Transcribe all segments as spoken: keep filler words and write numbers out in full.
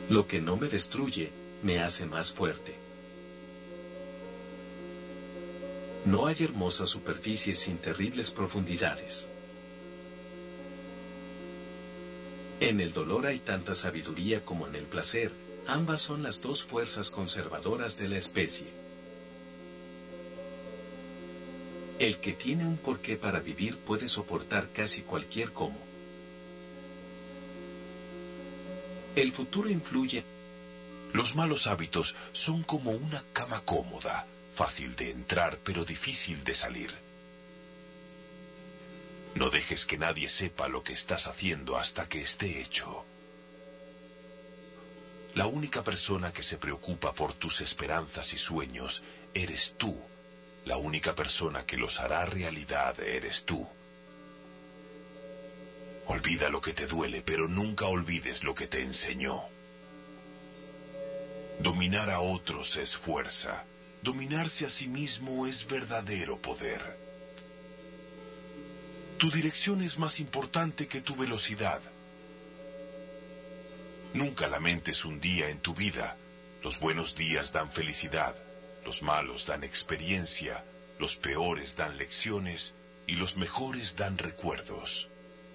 Lo que no me destruye, me hace más fuerte. No hay hermosas superficies sin terribles profundidades. En el dolor hay tanta sabiduría como en el placer, ambas son las dos fuerzas conservadoras de la especie. El que tiene un porqué para vivir puede soportar casi cualquier cómo. El futuro influye. Los malos hábitos son como una cama cómoda, fácil de entrar pero difícil de salir. No dejes que nadie sepa lo que estás haciendo hasta que esté hecho. La única persona que se preocupa por tus esperanzas y sueños eres tú. La única persona que los hará realidad eres tú. Olvida lo que te duele, pero nunca olvides lo que te enseñó. Dominar a otros es fuerza. Dominarse a sí mismo es verdadero poder. Tu dirección es más importante que tu velocidad. Nunca lamentes un día en tu vida. Los buenos días dan felicidad, los malos dan experiencia, los peores dan lecciones y los mejores dan recuerdos.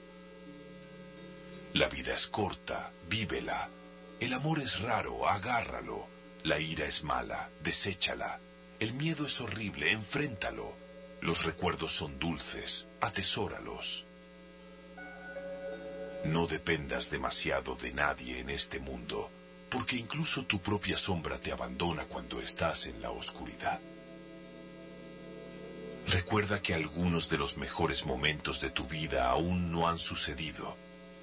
La vida es corta, vívela. El amor es raro, agárralo. La ira es mala, deséchala. El miedo es horrible, enfréntalo. Los recuerdos son dulces, atesóralos. No dependas demasiado de nadie en este mundo, porque incluso tu propia sombra te abandona cuando estás en la oscuridad. Recuerda que algunos de los mejores momentos de tu vida aún no han sucedido.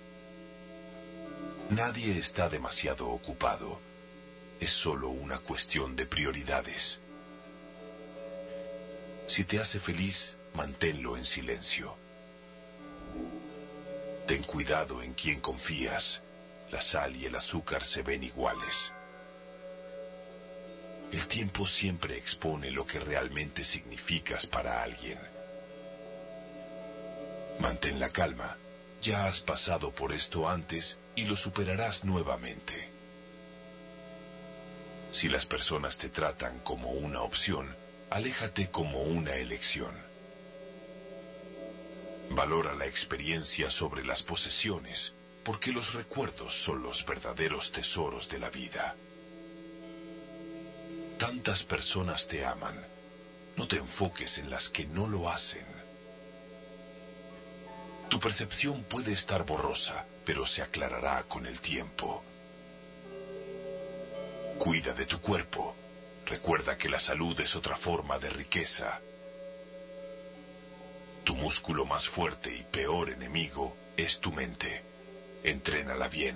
Nadie está demasiado ocupado. Es solo una cuestión de prioridades. Si te hace feliz, manténlo en silencio. Ten cuidado en quién confías. La sal y el azúcar se ven iguales. El tiempo siempre expone lo que realmente significas para alguien. Mantén la calma. Ya has pasado por esto antes y lo superarás nuevamente. Si las personas te tratan como una opción, aléjate como una elección. Valora la experiencia sobre las posesiones, porque los recuerdos son los verdaderos tesoros de la vida. Tantas personas te aman. No te enfoques en las que no lo hacen. Tu percepción puede estar borrosa, pero se aclarará con el tiempo. Cuida de tu cuerpo. Recuerda que la salud es otra forma de riqueza. Tu músculo más fuerte y peor enemigo es tu mente. Entrénala bien.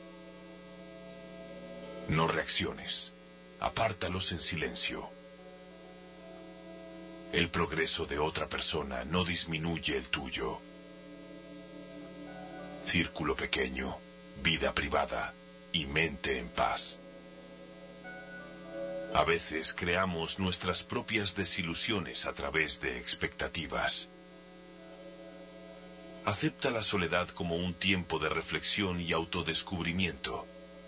No reacciones. Apártalos en silencio. El progreso de otra persona no disminuye el tuyo. Círculo pequeño, vida privada y mente en paz. A veces creamos nuestras propias desilusiones a través de expectativas. Acepta la soledad como un tiempo de reflexión y autodescubrimiento.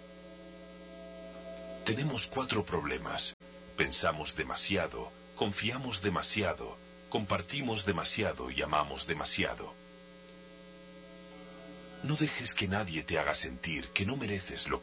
Tenemos cuatro problemas. Pensamos demasiado, confiamos demasiado, compartimos demasiado y amamos demasiado. No dejes que nadie te haga sentir que no mereces lo que